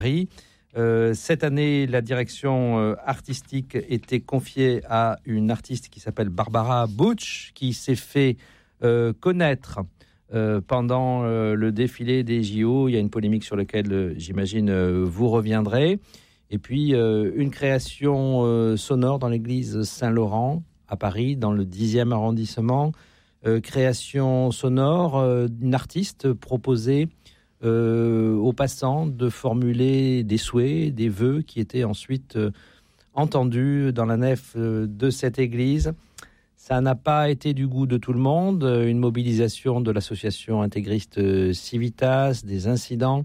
Cette année, la direction artistique était confiée à une artiste qui s'appelle Barbara Butch, qui s'est fait connaître pendant le défilé des JO. Il y a une polémique sur laquelle, j'imagine, vous reviendrez. Et puis, une création sonore dans l'église Saint-Laurent, à Paris, dans le 10e arrondissement. Création sonore d'une artiste proposée aux passants de formuler des souhaits, des vœux qui étaient ensuite entendus dans la nef de cette église. Ça n'a pas été du goût de tout le monde. Une mobilisation de l'association intégriste Civitas, des incidents,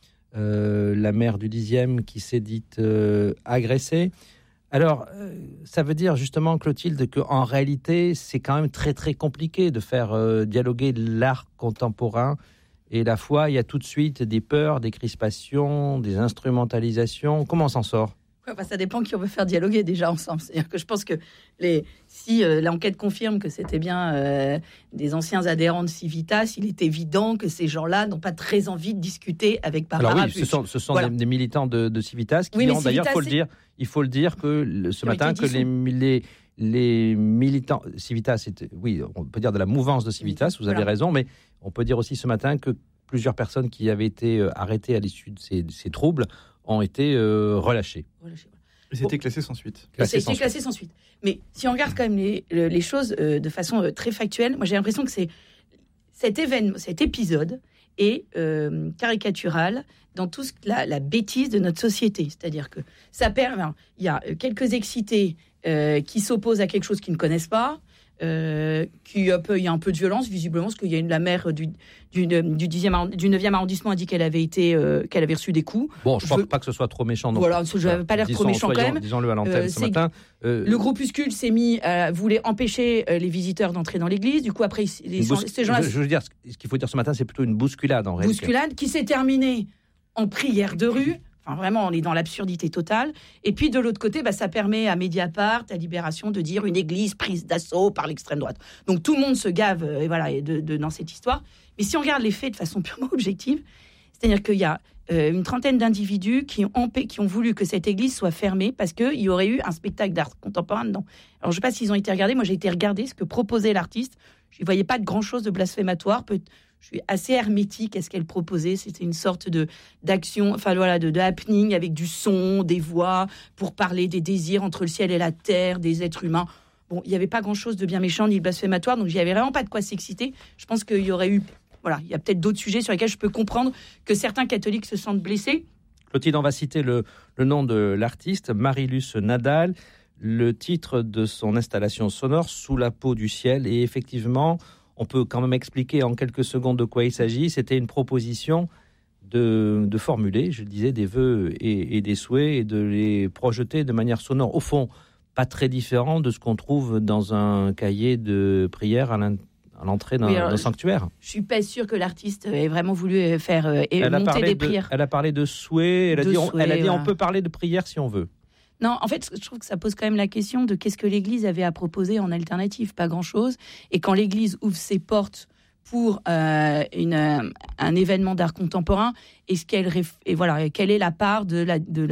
la maire du 10e qui s'est dite agressée. Alors, ça veut dire justement, Clotilde, qu'en réalité, c'est quand même très très compliqué de faire dialoguer l'art contemporain et la foi. Il y a tout de suite des peurs, des crispations, des instrumentalisations. Comment on s'en sort ? Ça dépend qui on veut faire dialoguer déjà ensemble. C'est-à-dire que je pense que si l'enquête confirme que c'était bien des anciens adhérents de Civitas, il est évident que ces gens-là n'ont pas très envie de discuter avec Barbara. Alors oui, ce sont voilà. des militants de Civitas qui ont d'ailleurs, il faut le dire que ce matin que les militants Civitas, oui, on peut dire de la mouvance de Civitas, vous avez raison, mais on peut dire aussi ce matin que plusieurs personnes qui avaient été arrêtées à l'issue de ces troubles ont été relâchés. C'était classé sans suite. Classé sans suite. Mais si on regarde quand même les choses de façon très factuelle, moi j'ai l'impression que cet épisode est caricatural dans tout la bêtise de notre société. C'est-à-dire que il y a quelques excités qui s'opposent à quelque chose qu'ils ne connaissent pas. Il y a un peu de violence visiblement parce qu'il y a la maire du 9e arrondissement a dit qu'elle avait reçu des coups. Bon, je ne pense pas que ce soit trop méchant. Voilà, je n'avais pas l'air trop méchant quand même. Disons-le à l'antenne ce matin. Le groupuscule voulait empêcher les visiteurs d'entrer dans l'église. Du coup, après, ces gens-là. Je veux dire, ce qu'il faut dire ce matin, c'est plutôt une bousculade en réalité. Bousculade qui s'est terminée en prière de rue. Enfin, vraiment, on est dans l'absurdité totale. Et puis, de l'autre côté, ça permet à Mediapart, à Libération, de dire une église prise d'assaut par l'extrême droite. Donc, tout le monde se gave dans cette histoire. Mais si on regarde les faits de façon purement objective, c'est-à-dire qu'il y a une trentaine d'individus qui ont voulu que cette église soit fermée parce qu'il y aurait eu un spectacle d'art contemporain dedans. Alors, je ne sais pas s'ils ont été regardés. Moi, j'ai été regarder ce que proposait l'artiste. Je ne voyais pas de grand-chose de blasphématoire. Je suis assez hermétique à ce qu'elle proposait. C'était une sorte d'action, de happening avec du son, des voix, pour parler des désirs entre le ciel et la terre, des êtres humains. Bon, il n'y avait pas grand-chose de bien méchant ni de blasphématoire, donc il n'y avait vraiment pas de quoi s'exciter. Je pense qu'il y aurait eu... il y a peut-être d'autres sujets sur lesquels je peux comprendre que certains catholiques se sentent blessés. Clotilde, on va citer le nom de l'artiste, Marilus Nadal, le titre de son installation sonore, Sous la peau du ciel, et effectivement... On peut quand même expliquer en quelques secondes de quoi il s'agit. C'était une proposition de formuler, je le disais, des vœux et des souhaits et de les projeter de manière sonore. Au fond, pas très différent de ce qu'on trouve dans un cahier de prière à l'entrée d'un sanctuaire. Je ne suis pas sûre que l'artiste ait vraiment voulu faire monter des prières. Elle a parlé de souhaits. Elle a dit on peut parler de prière si on veut. Non, en fait, je trouve que ça pose quand même la question de qu'est-ce que l'Église avait à proposer en alternative. Pas grand-chose. Et quand l'Église ouvre ses portes pour un événement d'art contemporain, quelle est la part de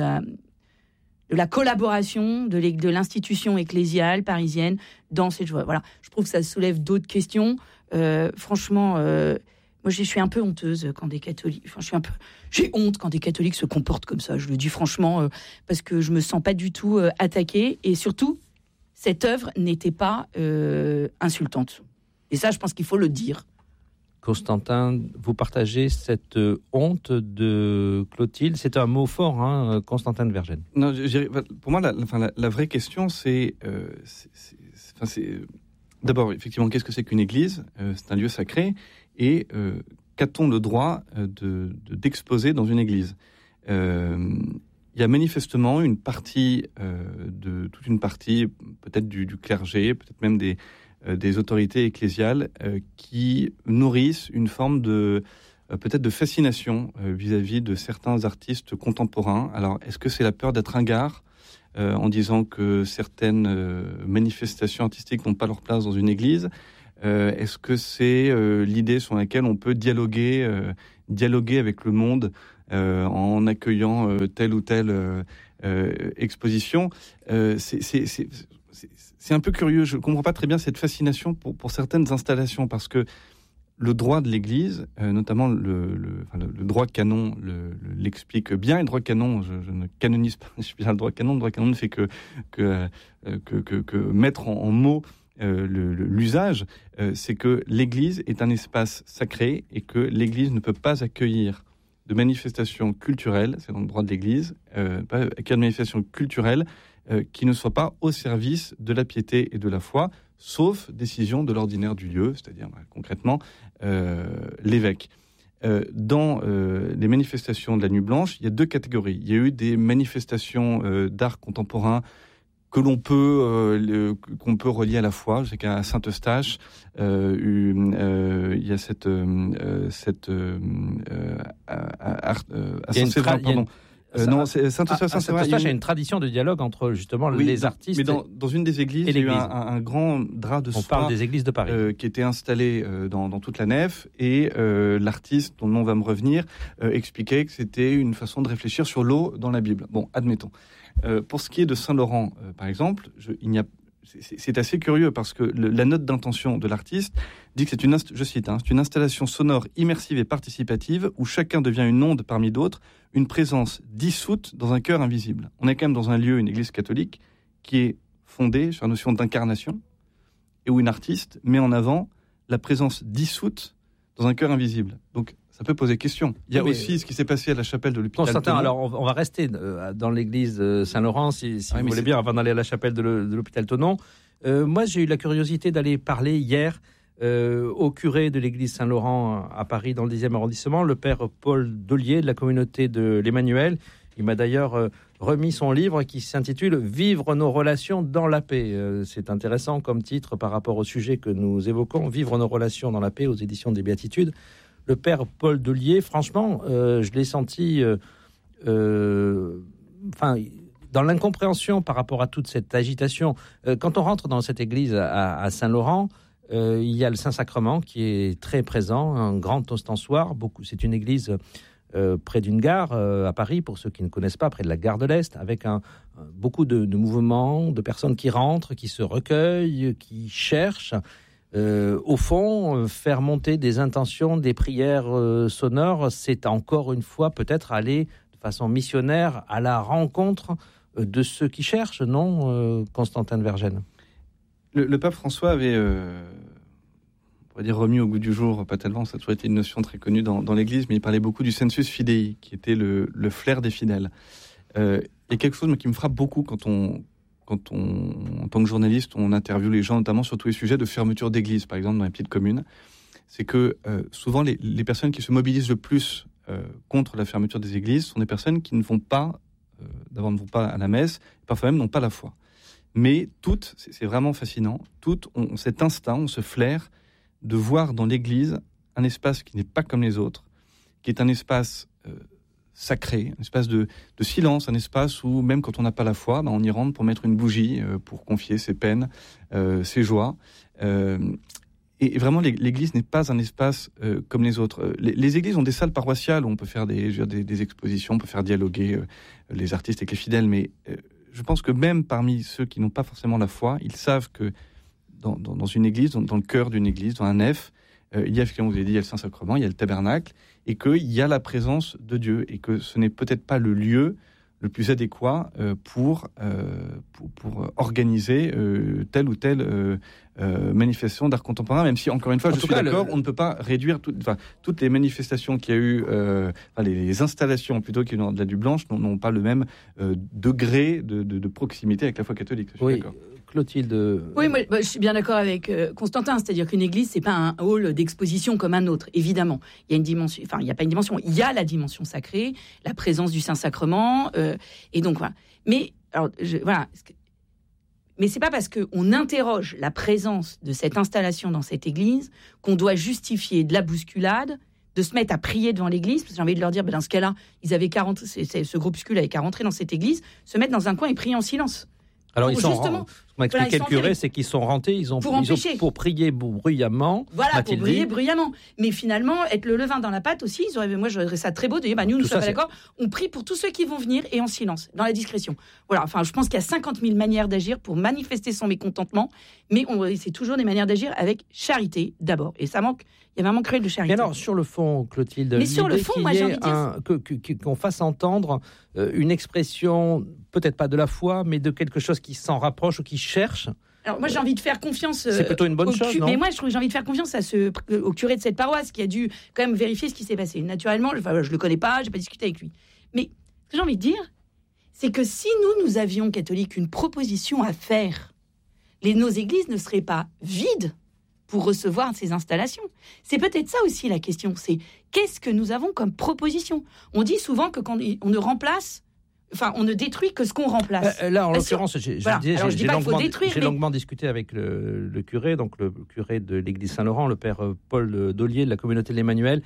la collaboration de l'institution ecclésiale parisienne dans cette joie. Voilà, je trouve que ça soulève d'autres questions. Franchement, moi, je suis un peu honteuse quand des catholiques... J'ai honte quand des catholiques se comportent comme ça, je le dis franchement, parce que je me sens pas du tout attaquée. Et surtout, cette œuvre n'était pas insultante. Et ça, je pense qu'il faut le dire. Constantin, vous partagez cette honte de Clotilde. C'est un mot fort, hein, Constantin de Vergennes. Non, pour moi, la vraie question, c'est d'abord, effectivement, qu'est-ce que c'est qu'une église ? C'est un lieu sacré. Et qu'a-t-on le droit d'exposer dans une église ? Il y a manifestement une partie, toute une partie, peut-être du clergé, peut-être même des autorités ecclésiales, qui nourrissent une forme peut-être de fascination vis-à-vis de certains artistes contemporains. Alors, est-ce que c'est la peur d'être ringard en disant que certaines manifestations artistiques n'ont pas leur place dans une église ? Est-ce que c'est l'idée sur laquelle on peut dialoguer avec le monde en accueillant telle ou telle exposition. C'est un peu curieux. Je ne comprends pas très bien cette fascination pour certaines installations, parce que le droit de l'Église, notamment le droit canon, l'explique bien. Et le droit canon, je ne canonise pas, je suis bien le droit canon. Le droit canon ne fait que mettre en mots l'usage. C'est que l'Église est un espace sacré et que l'Église ne peut pas accueillir de manifestations culturelles, c'est dans le droit de l'Église, pas accueillir de manifestations culturelles qui ne soient pas au service de la piété et de la foi, sauf décision de l'ordinaire du lieu, c'est-à-dire concrètement l'évêque. Dans les manifestations de la Nuit Blanche, il y a deux catégories. Il y a eu des manifestations d'art contemporain qu'on peut relier à la foi. Je sais qu'à Saint-Eustache, il y a cette à Saint-Séverin, pardon. Non, c'est Saint-Eustache a une tradition de dialogue entre justement les artistes. Mais dans une des églises, il y a eu un grand drap de soie. On parle des églises de Paris. Qui était installé dans toute la nef, et l'artiste, dont le nom va me revenir, expliquait que c'était une façon de réfléchir sur l'eau dans la Bible. Bon, admettons. Pour ce qui est de Saint-Laurent, par exemple, c'est assez curieux, parce que la note d'intention de l'artiste dit que c'est c'est une installation sonore immersive et participative où chacun devient une onde parmi d'autres, une présence dissoute dans un cœur invisible. On est quand même dans un lieu, une église catholique, qui est fondée sur la notion d'incarnation, et où une artiste met en avant la présence dissoute dans un cœur invisible. Donc, ça peut poser question. Il y a aussi ce qui s'est passé à la chapelle de l'hôpital Constantin, alors on va rester dans l'église Saint-Laurent, si vous voulez bien, avant d'aller à la chapelle de l'hôpital Thonon. Moi, j'ai eu la curiosité d'aller parler hier au curé de l'église Saint-Laurent à Paris, dans le 10e arrondissement, le père Paul Dollier, de la communauté de l'Emmanuel. Il m'a d'ailleurs remis son livre qui s'intitule « Vivre nos relations dans la paix ». C'est intéressant comme titre par rapport au sujet que nous évoquons, « Vivre nos relations dans la paix » aux éditions des Béatitudes. Le père Paul Dollier, franchement, je l'ai senti dans l'incompréhension par rapport à toute cette agitation. Quand on rentre dans cette église à Saint-Laurent, il y a le Saint-Sacrement qui est très présent, un grand ostensoir. C'est une église près d'une gare à Paris, pour ceux qui ne connaissent pas, près de la gare de l'Est, avec beaucoup de mouvements, de personnes qui rentrent, qui se recueillent, qui cherchent. Au fond, faire monter des intentions, des prières sonores, c'est encore une fois peut-être aller de façon missionnaire à la rencontre de ceux qui cherchent, non, Constantin de Vergennes? Le pape François avait, on va dire, remis au goût du jour, pas tellement, ça a toujours été une notion très connue dans l'Église, mais il parlait beaucoup du sensus fidei, qui était le flair des fidèles. Et quelque chose qui me frappe beaucoup quand en tant que journaliste, on interviewe les gens, notamment sur tous les sujets de fermeture d'église, par exemple dans les petites communes, c'est que souvent les personnes qui se mobilisent le plus contre la fermeture des églises sont des personnes qui ne vont pas à la messe, parfois même n'ont pas la foi. Mais toutes, c'est vraiment fascinant, toutes ont cet instinct, ont ce flair de voir dans l'église un espace qui n'est pas comme les autres, qui est un espace sacré, un espace de silence, un espace où même quand on n'a pas la foi, on y rentre pour mettre une bougie, pour confier ses peines, ses joies. Et vraiment, l'église n'est pas un espace comme les autres. Les églises ont des salles paroissiales où on peut faire des expositions, on peut faire dialoguer les artistes avec les fidèles, mais je pense que même parmi ceux qui n'ont pas forcément la foi, ils savent que dans une église, dans le cœur d'une église, dans un nef, il y a, comme vous avez dit, il y a le Saint-Sacrement, il y a le tabernacle, et qu'il y a la présence de Dieu, et que ce n'est peut-être pas le lieu le plus adéquat pour organiser telle ou telle manifestation d'art contemporain, même si, encore une fois, je suis d'accord, on ne peut pas réduire toutes les manifestations qu'il y a eu, les installations plutôt qu'il y a eu de la Nuit Blanche n'ont pas le même degré de proximité avec la foi catholique. Je suis d'accord. Clotilde. Oui, moi, je suis bien d'accord avec Constantin, c'est-à-dire qu'une église, c'est pas un hall d'exposition comme un autre, évidemment. Il y a une dimension, il n'y a pas une dimension, il y a la dimension sacrée, la présence du Saint-Sacrement, et donc voilà. Mais mais c'est pas parce qu'on interroge la présence de cette installation dans cette église qu'on doit justifier de la bousculade, de se mettre à prier devant l'église, parce que j'ai envie de leur dire, dans ce cas-là, ce groupuscule avait qu'à rentrer dans cette église, se mettre dans un coin et prier en silence. Alors, m'a expliqué Voilà, ils le sont curé, enterrés. c'est qu'ils sont rentrés, ils ont empêcher. pour prier bruyamment. Voilà, m'a-t-il pour briller dit. bruyamment. Mais finalement, être le levain dans la pâte aussi, moi je trouverais ça très beau de dire, nous Tout ne sommes ça, pas d'accord, on prie pour tous ceux qui vont venir et en silence, dans la discrétion. Voilà, enfin je pense qu'il y a 50 000 manières d'agir pour manifester son mécontentement, mais c'est toujours des manières d'agir avec charité d'abord. Et ça manque, il y a un manque cruel de charité. Et alors, sur le fond, Clotilde, Mais sur le fond, moi, j'ai envie de dire... qu'on fasse entendre une expression, peut-être pas de la foi, mais de quelque chose qui s'en rapproche ou qui cherche. Alors moi j'ai envie de faire confiance. C'est plutôt une bonne chose, non ? Mais moi je trouve que j'ai envie de faire confiance au curé de cette paroisse qui a dû quand même vérifier ce qui s'est passé. Naturellement, je le connais pas, j'ai pas discuté avec lui. Mais ce que j'ai envie de dire, c'est que si nous avions catholiques une proposition à faire, nos églises ne seraient pas vides pour recevoir ces installations. C'est peut-être ça aussi la question. C'est qu'est-ce que nous avons comme proposition ? On dit souvent que quand on ne remplace. Enfin, on ne détruit que ce qu'on remplace. Là, en l'occurrence, j'ai longuement discuté avec le curé, donc le curé de l'église Saint-Laurent, le père Paul Dollier de la communauté de l'Emmanuel.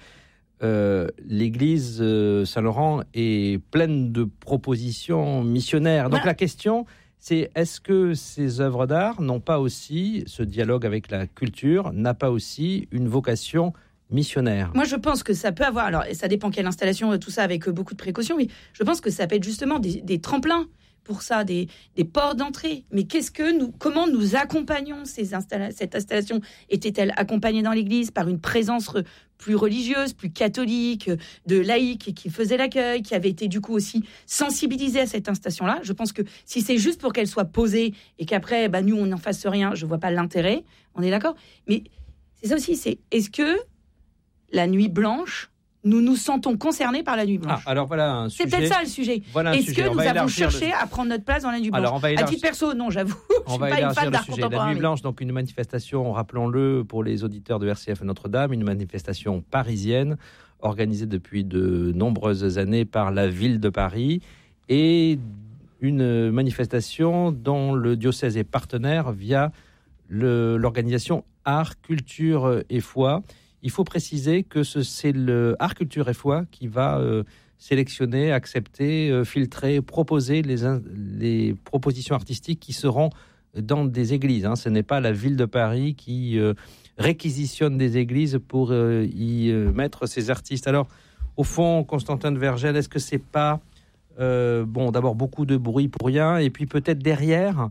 L'église Saint-Laurent est pleine de propositions missionnaires. Donc la question, c'est est-ce que ces œuvres d'art n'ont pas aussi, ce dialogue avec la culture, n'a pas aussi une vocation missionnaire? Moi, je pense que ça peut avoir... Alors, ça dépend quelle installation, tout ça, avec beaucoup de précautions, mais je pense que ça peut être justement des tremplins pour ça, des ports d'entrée. Mais comment nous accompagnons cette installation? Était-elle accompagnée dans l'Église par une présence plus religieuse, plus catholique, de laïcs qui faisait l'accueil, qui avait été du coup aussi sensibilisée à cette installation-là? Je pense que si c'est juste pour qu'elle soit posée et qu'après, nous, on n'en fasse rien, je ne vois pas l'intérêt. On est d'accord? Mais c'est ça aussi, est-ce que la nuit blanche, nous nous sentons concernés par la nuit blanche. Alors voilà un sujet. C'est peut-être ça le sujet. Voilà Est-ce que nous avons cherché à prendre notre place dans la nuit blanche? Alors, à titre perso, non, j'avoue. On va élargir le sujet. La nuit blanche, donc une manifestation, rappelons-le, pour les auditeurs de RCF Notre-Dame, une manifestation parisienne organisée depuis de nombreuses années par la ville de Paris et une manifestation dont le diocèse est partenaire via l'organisation Art, Culture et Foi. Il faut préciser que c'est le Art, Culture et Foi qui va sélectionner, accepter, filtrer, proposer les propositions artistiques qui seront dans des églises. Ce n'est pas la ville de Paris qui réquisitionne des églises pour y mettre ses artistes. Alors, au fond, Constantin de Vergel, est-ce que c'est pas d'abord beaucoup de bruit pour rien, et puis peut-être derrière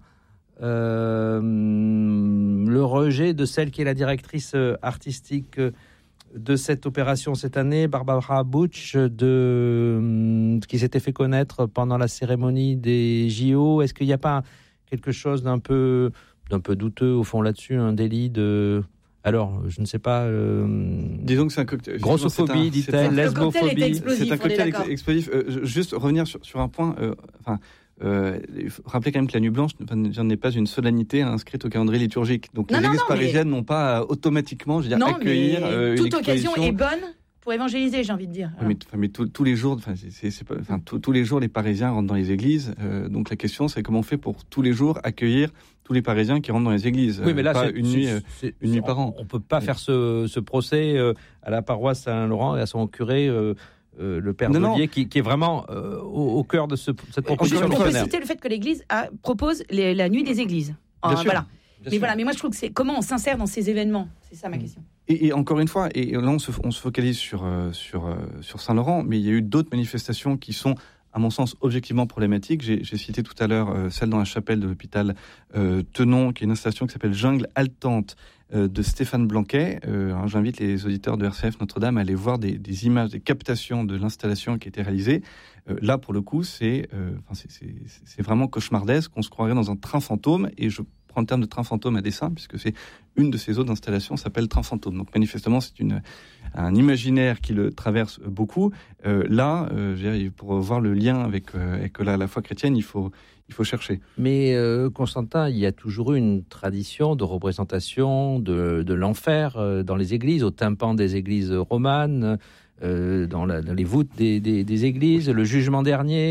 le rejet de celle qui est la directrice artistique de cette opération cette année, Barbara Butch, qui s'était fait connaître pendant la cérémonie des JO. Est-ce qu'il n'y a pas quelque chose d'un peu douteux au fond là-dessus, un délit de... Alors, je ne sais pas... Disons que c'est un cocktail... Grossophobie, dit-elle, lesbophobie. C'est un cocktail explosif. Juste revenir sur un point... rappelez quand même que la nuit blanche n'est pas une solennité inscrite au calendrier liturgique. Donc les églises parisiennes n'ont pas automatiquement, accueillir une toute exposition. Occasion est bonne pour évangéliser, j'ai envie de dire. Mais tous les jours, tous les jours, les Parisiens rentrent dans les églises. Donc la question, c'est comment on fait pour tous les jours accueillir tous les Parisiens qui rentrent dans les églises. Oui, mais là, pas une nuit par an. On peut pas faire ce procès à la paroisse Saint-Laurent et à son curé. Le père Dollier, qui est vraiment au cœur de cette proposition. On peut citer le fait que l'Église propose la nuit des églises. Voilà. Mais moi je trouve que c'est comment on s'insère dans ces événements. C'est ça ma question. Et encore une fois, et là on se focalise sur Saint-Laurent, mais il y a eu d'autres manifestations qui sont, à mon sens, objectivement problématiques. J'ai cité tout à l'heure celle dans la chapelle de l'hôpital Tenon, qui est une installation qui s'appelle Jungle Haletante, de Stéphane Blanquet. J'invite les auditeurs de RCF Notre-Dame à aller voir des images, des captations de l'installation qui a été réalisée. Là, pour le coup, c'est vraiment cauchemardesque. On se croirait dans un train fantôme, et je prends le terme de train fantôme à dessein, puisque c'est une de ces autres installations s'appelle train fantôme. Donc manifestement, c'est un imaginaire qui le traverse beaucoup. Là, pour voir le lien avec la foi chrétienne, il faut chercher. Mais Constantin, il y a toujours eu une tradition de représentation de l'enfer dans les églises, au tympan des églises romanes, dans les voûtes des églises, le jugement dernier.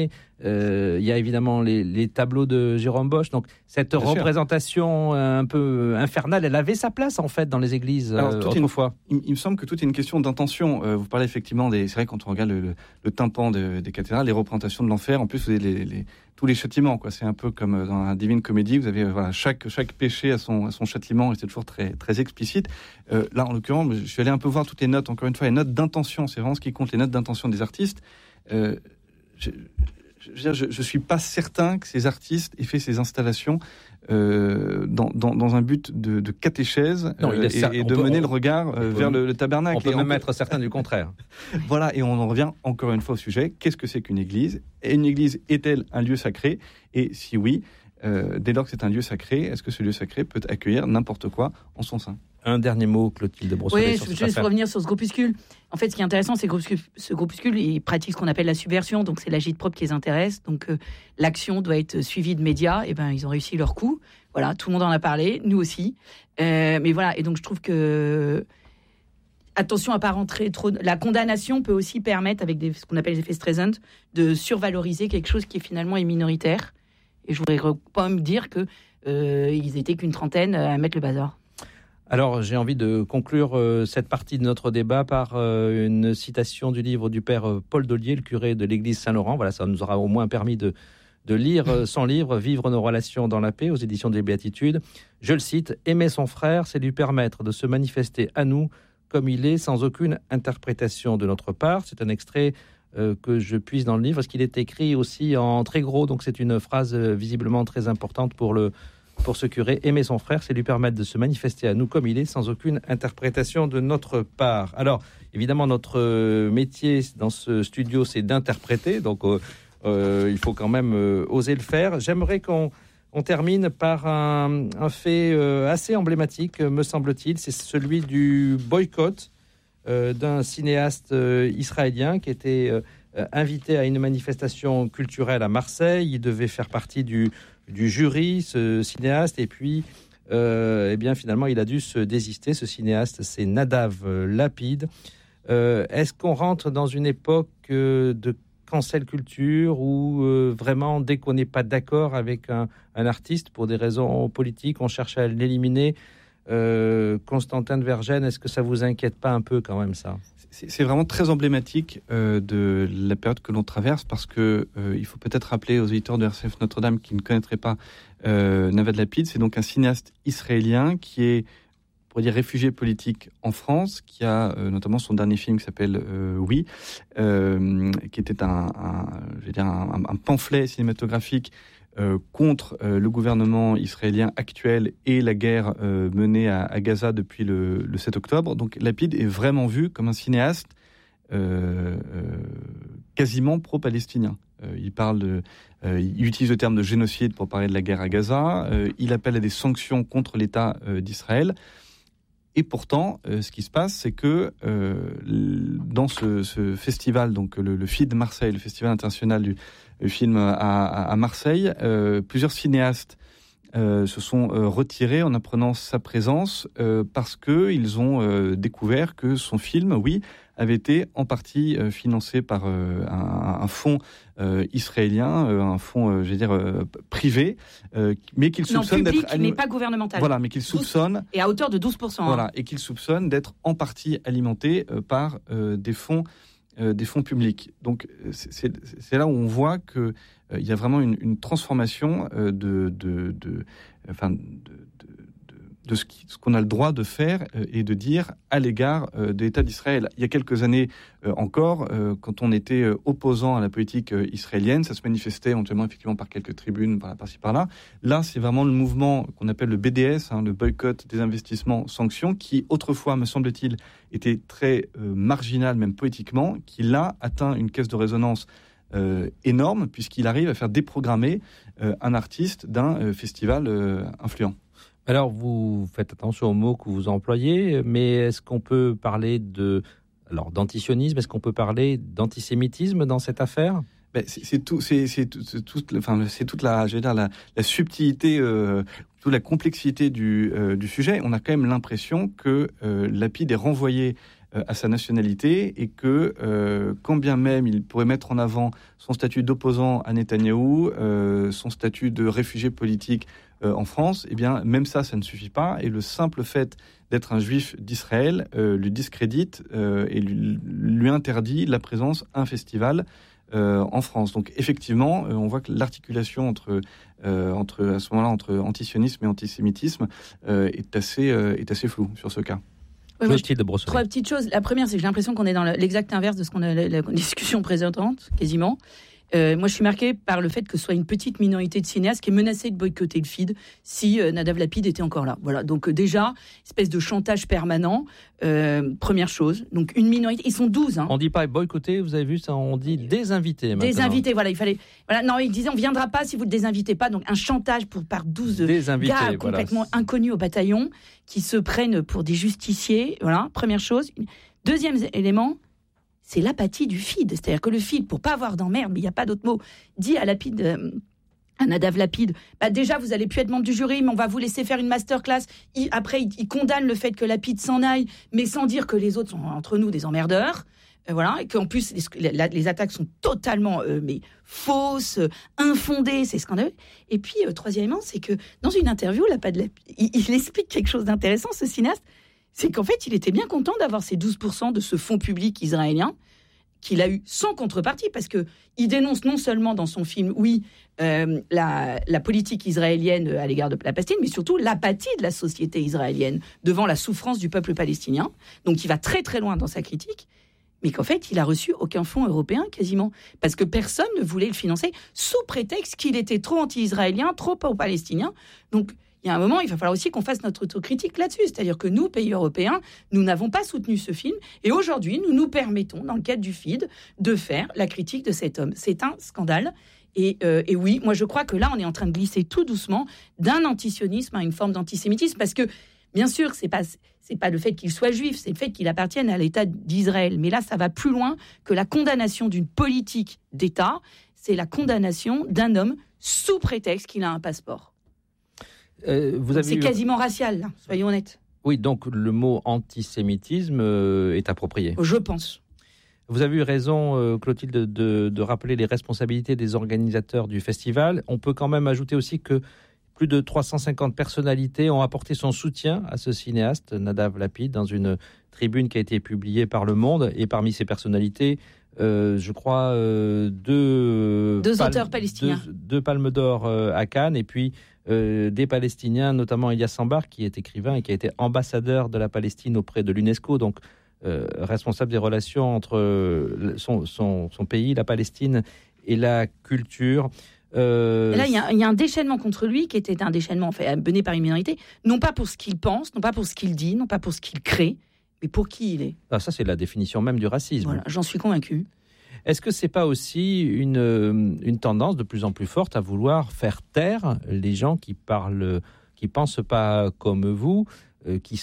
il y a évidemment les tableaux de Jérôme Bosch. Donc cette représentation un peu infernale, elle avait sa place en fait dans les églises autrefois. Il me semble que tout est une question d'intention. Vous parlez effectivement c'est vrai quand on regarde le tympan des cathédrales, les représentations de l'enfer. En plus, vous avez tous les châtiments, quoi. C'est un peu comme dans la Divine Comédie. Vous avez chaque péché a son châtiment et c'est toujours très très explicite. Là, en l'occurrence, je suis allé un peu voir toutes les notes. Encore une fois, les notes d'intention, c'est vraiment ce qui compte, les notes d'intention des artistes. Je suis pas certain que ces artistes aient fait ces installations dans un but de catéchèse et de mener le regard vers le tabernacle. On peut même être certain du contraire. Voilà, et on en revient encore une fois au sujet. Qu'est-ce que c'est qu'une église ? Et une église est-elle un lieu sacré ? Et si oui, dès lors que c'est un lieu sacré, est-ce que ce lieu sacré peut accueillir n'importe quoi en son sein ? Un dernier mot, Clotilde Brossolet. Oui, je vais juste revenir sur ce groupuscule. En fait, ce qui est intéressant, c'est que ce groupuscule, il pratique ce qu'on appelle la subversion, donc c'est l'agite-prop qui les intéresse. Donc l'action doit être suivie de médias. Et ben, ils ont réussi leur coup. Voilà, tout le monde en a parlé, nous aussi. Mais voilà, et donc je trouve que attention à pas rentrer trop. La condamnation peut aussi permettre, avec ce qu'on appelle les effets Streisand, de survaloriser quelque chose qui finalement est minoritaire. Et je voudrais pas me dire que ils étaient qu'une trentaine à mettre le bazar. Alors, j'ai envie de conclure cette partie de notre débat par une citation du livre du père Paul Dollier, le curé de l'église Saint-Laurent. Voilà, ça nous aura au moins permis de lire son livre « Vivre nos relations dans la paix » aux éditions des Béatitudes. Je le cite, « Aimer son frère, c'est lui permettre de se manifester à nous comme il est, sans aucune interprétation de notre part. » C'est un extrait que je puise dans le livre, parce qu'il est écrit aussi en très gros, donc c'est une phrase visiblement très importante pour ce curé. Aimer son frère, c'est lui permettre de se manifester à nous comme il est, sans aucune interprétation de notre part. Alors, évidemment, notre métier dans ce studio, c'est d'interpréter, donc il faut quand même oser le faire. J'aimerais qu'on termine par un fait assez emblématique, me semble-t-il. C'est celui du boycott d'un cinéaste israélien qui était invité à une manifestation culturelle à Marseille. Il devait faire partie du jury, ce cinéaste, et puis eh bien, finalement, il a dû se désister. Ce cinéaste, c'est Nadav Lapid. Est-ce qu'on rentre dans une époque de cancel culture où vraiment, dès qu'on n'est pas d'accord avec un artiste pour des raisons politiques, on cherche à l'éliminer? Constantin de Vergennes, est-ce que ça vous inquiète pas un peu quand même, ça? C'est vraiment très emblématique de la période que l'on traverse, parce que il faut peut-être rappeler aux auditeurs de RCF Notre-Dame qui ne connaîtraient pas Nadav Lapid. C'est donc un cinéaste israélien qui est, on pourrait dire, réfugié politique en France, qui a notamment son dernier film qui s'appelle Oui, qui était un pamphlet cinématographique contre le gouvernement israélien actuel et la guerre menée à Gaza depuis le 7 octobre. Donc Lapid est vraiment vu comme un cinéaste quasiment pro-palestinien. Il utilise le terme de génocide pour parler de la guerre à Gaza. Il appelle à des sanctions contre l'État d'Israël. Et pourtant, ce qui se passe, c'est que dans ce festival, donc le FID de Marseille, le Festival international du film à Marseille, plusieurs cinéastes se sont retirés en apprenant sa présence parce qu'ils ont découvert que son film, oui, avait été en partie financé par un fonds israélien, un fonds, privé, mais qu'il soupçonne public, d'être... mais pas gouvernemental. Voilà, mais qu'il soupçonne... Et à hauteur de 12%. Voilà, et qu'il soupçonne d'être en partie alimenté par des fonds publics. Donc c'est là où on voit que il y a vraiment une transformation de ce qu'on a le droit de faire et de dire à l'égard de l'État d'Israël. Il y a quelques années encore, quand on était opposant à la politique israélienne, ça se manifestait éventuellement effectivement par quelques tribunes par-ci par-là. Là, c'est vraiment le mouvement qu'on appelle le BDS, le boycott des investissements sanctions, qui autrefois, me semble-t-il, était très marginal, même politiquement, qui là atteint une caisse de résonance énorme, puisqu'il arrive à faire déprogrammer un artiste d'un festival influent. Alors, vous faites attention aux mots que vous employez, mais est-ce qu'on peut parler d'antisionisme? Est-ce qu'on peut parler d'antisémitisme dans cette affaire? C'est toute la subtilité, toute la complexité du sujet. On a quand même l'impression que Lapid est renvoyé à sa nationalité et que, quand bien même il pourrait mettre en avant son statut d'opposant à Netanyahou, son statut de réfugié politique en France, eh bien, même ça ne suffit pas. Et le simple fait d'être un juif d'Israël lui discrédite et lui interdit la présence à un festival en France. Donc, effectivement, on voit que l'articulation entre à ce moment-là, entre antisionisme et antisémitisme est assez floue sur ce cas. Oui, trois petites choses. La première, c'est que j'ai l'impression qu'on est dans l'exact inverse de ce qu'on a la discussion précédente, quasiment. Moi, je suis marquée par le fait que ce soit une petite minorité de cinéastes qui est menacée de boycotter le feed si Nadav Lapid était encore là. Voilà. Donc déjà, espèce de chantage permanent. Première chose. Donc une minorité. Ils sont 12. Hein. On dit pas boycotter, vous avez vu ça, on dit désinviter. Maintenant. Désinviter, voilà. Il fallait. Voilà. Non, ils disaient on viendra pas si vous le désinvitez pas. Donc un chantage par 12 gars complètement inconnus au bataillon qui se prennent pour des justiciers. Voilà. Première chose. Deuxième élément. C'est l'apathie du feed. C'est-à-dire que le feed, pour pas avoir d'emmerde, mais il n'y a pas d'autre mot, dit à Nadav Lapid, déjà, vous allez plus être membre du jury, mais on va vous laisser faire une masterclass. Après, il condamne le fait que Lapid s'en aille, mais sans dire que les autres sont entre nous des emmerdeurs. Voilà, et qu'en plus, les attaques sont totalement fausses, infondées, c'est scandaleux. Et puis, troisièmement, c'est que dans une interview, il explique quelque chose d'intéressant, ce cinéaste. C'est qu'en fait, il était bien content d'avoir ces 12% de ce fonds public israélien qu'il a eu sans contrepartie, parce qu'il dénonce non seulement dans son film, la politique israélienne à l'égard de la Palestine, mais surtout l'apathie de la société israélienne devant la souffrance du peuple palestinien. Donc il va très très loin dans sa critique, mais qu'en fait, il a reçu aucun fonds européen quasiment, parce que personne ne voulait le financer, sous prétexte qu'il était trop anti-israélien, trop pro-palestinien. Donc il y a un moment, il va falloir aussi qu'on fasse notre autocritique là-dessus. C'est-à-dire que nous, pays européens, nous n'avons pas soutenu ce film. Et aujourd'hui, nous nous permettons, dans le cadre du FID, de faire la critique de cet homme. C'est un scandale. Et oui, moi je crois que là, on est en train de glisser tout doucement d'un antisionisme à une forme d'antisémitisme. Parce que, bien sûr, c'est pas le fait qu'il soit juif, c'est le fait qu'il appartienne à l'État d'Israël. Mais là, ça va plus loin que la condamnation d'une politique d'État. C'est la condamnation d'un homme sous prétexte qu'il a un passeport. C'est quasiment racial, là, soyons honnêtes. Oui, donc le mot antisémitisme est approprié. Je pense. Vous avez eu raison, Clotilde, de rappeler les responsabilités des organisateurs du festival. On peut quand même ajouter aussi que plus de 350 personnalités ont apporté son soutien à ce cinéaste, Nadav Lapid, dans une tribune qui a été publiée par Le Monde. Et parmi ces personnalités, je crois, deux auteurs palestiniens. Deux palmes d'or à Cannes, et puis des Palestiniens, notamment Elias Sambar, qui est écrivain et qui a été ambassadeur de la Palestine auprès de l'UNESCO, donc responsable des relations entre son pays, la Palestine, et la culture. Là, il y a un déchaînement contre lui qui était un déchaînement mené par une minorité, non pas pour ce qu'il pense, non pas pour ce qu'il dit, non pas pour ce qu'il crée, mais pour qui il est. Ah, ça, c'est la définition même du racisme. Voilà, j'en suis convaincu. Est-ce que c'est pas aussi une tendance de plus en plus forte à vouloir faire taire les gens qui pensent pas comme vous, qui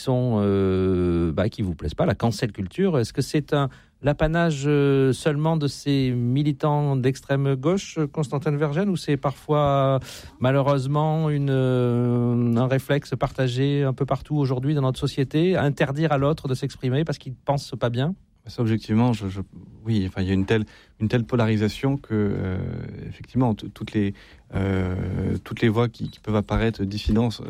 vous plaisent pas, la cancel culture? Est-ce que c'est l'apanage seulement de ces militants d'extrême gauche, Constantin Vergenne, ou c'est parfois malheureusement un réflexe partagé un peu partout aujourd'hui dans notre société, interdire à l'autre de s'exprimer parce qu'il pense pas bien? Ça, objectivement, oui, enfin, il y a une telle polarisation que, effectivement, toutes les voix qui peuvent apparaître dissidentes,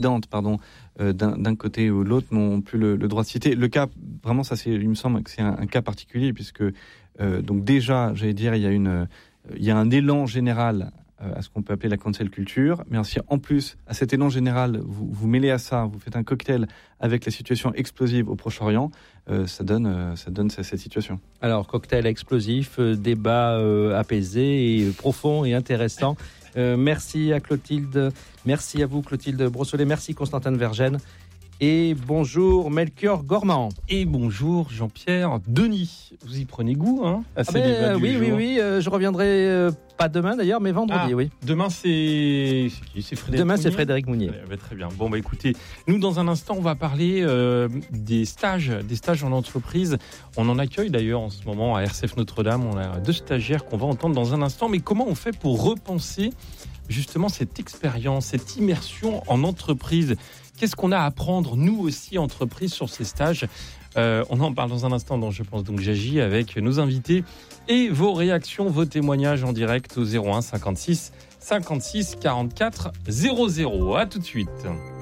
d'un côté ou de l'autre n'ont plus le droit de citer. Le cas, vraiment, il me semble que c'est un cas particulier, puisque, donc déjà, j'allais dire, il y a un élan général à ce qu'on peut appeler la cancel culture, mais ainsi, en plus, à cet élan général, vous mêlez à ça, vous faites un cocktail avec la situation explosive au Proche-Orient, ça donne cette situation. Alors, cocktail explosif, débat apaisé, et profond et intéressant. Merci à Clotilde, merci à vous Clotilde Brossolet, merci Constantin Vergenne. Et bonjour Melchior Gormand. Et bonjour Jean-Pierre Denis. Vous y prenez goût, hein, à ces débats du jour. Oui. Je reviendrai pas demain d'ailleurs, mais vendredi, oui. Demain, c'est Frédéric. Demain, c'est Frédéric Mounier. Très bien. Bon, écoutez, nous, dans un instant, on va parler des stages en entreprise. On en accueille d'ailleurs en ce moment à RCF Notre-Dame. On a 2 stagiaires qu'on va entendre dans un instant. Mais comment on fait pour repenser justement cette expérience, cette immersion en entreprise. Qu'est-ce qu'on a à apprendre, nous aussi, entreprises, sur ces stages ? On en parle dans un instant, dans Je pense donc j'agis, avec nos invités et vos réactions, vos témoignages en direct au 01 56 56 44 00. À tout de suite.